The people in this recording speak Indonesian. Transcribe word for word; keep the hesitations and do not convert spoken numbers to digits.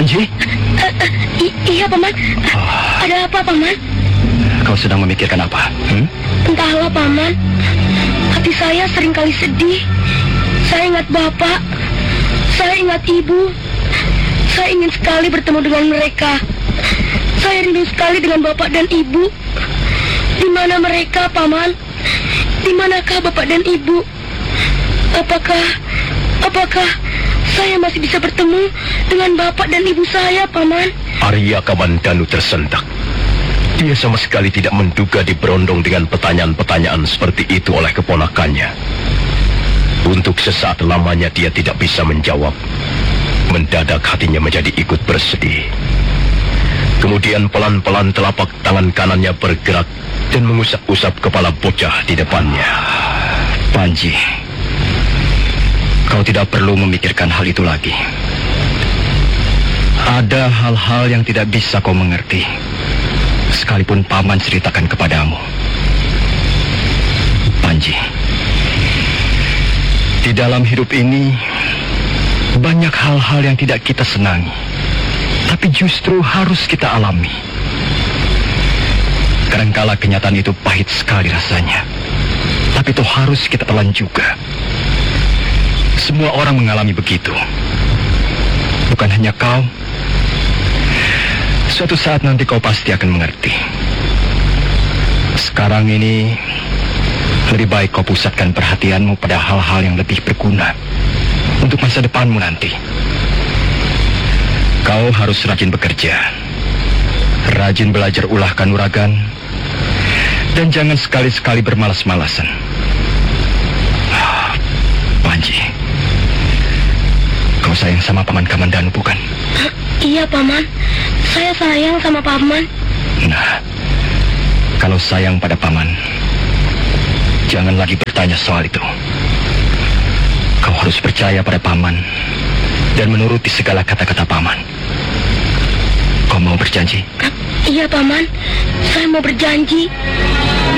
Panji? Uh, uh, i- iya, Paman. Uh, ada apa, Paman? Kau sedang memikirkan apa? Hmm? Entahlah, Paman. Hati saya seringkali sedih. Saya ingat Bapak. Saya ingat Ibu. Saya ingin sekali bertemu dengan mereka. Saya rindu sekali dengan Bapak dan Ibu. Di mana mereka, Paman? Di manakah Bapak dan Ibu? Apakah, apakah saya masih bisa bertemu dengan Bapak dan Ibu saya, Paman? Arya Kamandanu tersentak. Dia sama sekali tidak menduga diberondong dengan pertanyaan-pertanyaan seperti itu oleh keponakannya. Untuk sesaat lamanya dia tidak bisa menjawab. Mendadak hatinya menjadi ikut bersedih. Kemudian pelan-pelan telapak tangan kanannya bergerak dan mengusap-usap kepala bocah di depannya. Panji, kau tidak perlu memikirkan hal itu lagi. Ada hal-hal yang tidak bisa kau mengerti, sekalipun Paman ceritakan kepadamu. Panji, di dalam hidup ini banyak hal-hal yang tidak kita senangi, tapi justru harus kita alami. Kadangkala kenyataan itu pahit sekali rasanya, tapi itu harus kita telan juga. Semua orang mengalami begitu. Bukan hanya kau. Suatu saat nanti kau pasti akan mengerti. Sekarang ini, lebih baik kau pusatkan perhatianmu pada hal-hal yang lebih berguna untuk masa depanmu nanti. Kau harus rajin bekerja, rajin belajar ulah kanuragan, dan jangan sekali-sekali bermalas-malasan. Panji, kau sayang sama Paman Kamandanu, bukan? Uh, iya, Paman. Saya sayang sama Paman. Nah, kalau sayang pada Paman, jangan lagi bertanya soal itu. Kau harus percaya pada Paman dan menuruti segala kata-kata Paman. Kau mau berjanji? Uh, iya, Paman. Saya mau berjanji.